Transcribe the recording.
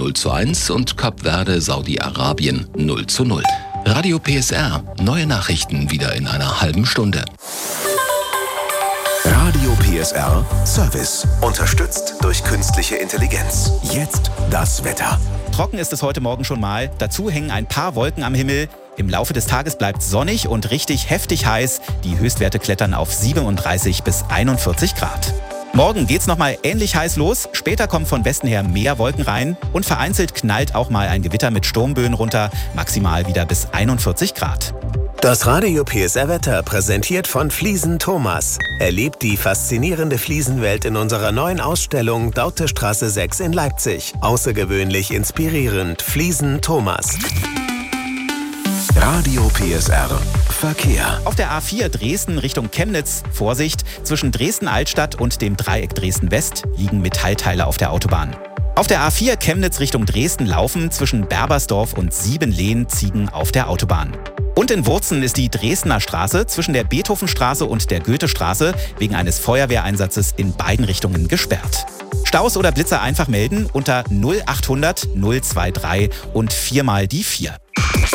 0:1 und Kap Verde, Saudi-Arabien 0:0. Radio PSR, neue Nachrichten wieder in einer halben Stunde. Radio PSR Service. Unterstützt durch künstliche Intelligenz. Jetzt das Wetter. Trocken ist es heute Morgen schon mal. Dazu hängen ein paar Wolken am Himmel. Im Laufe des Tages bleibt sonnig und richtig heftig heiß. Die Höchstwerte klettern auf 37 bis 41 Grad. Morgen geht's nochmal ähnlich heiß los. Später kommen von Westen her mehr Wolken rein. Und vereinzelt knallt auch mal ein Gewitter mit Sturmböen runter. Maximal wieder bis 41 Grad. Das Radio PSR Wetter präsentiert von Fliesen Thomas. Erlebt die faszinierende Fliesenwelt in unserer neuen Ausstellung Dautestraße 6 in Leipzig. Außergewöhnlich inspirierend. Fliesen Thomas. Radio PSR Verkehr. Auf der A4 Dresden Richtung Chemnitz, Vorsicht, zwischen Dresden-Altstadt und dem Dreieck Dresden-West liegen Metallteile auf der Autobahn. Auf der A4 Chemnitz Richtung Dresden laufen zwischen Berbersdorf und Siebenlehn Ziegen auf der Autobahn. Und in Wurzen ist die Dresdner Straße zwischen der Beethovenstraße und der Goethestraße wegen eines Feuerwehreinsatzes in beiden Richtungen gesperrt. Staus oder Blitzer einfach melden unter 0800 023 und 4 mal die 4.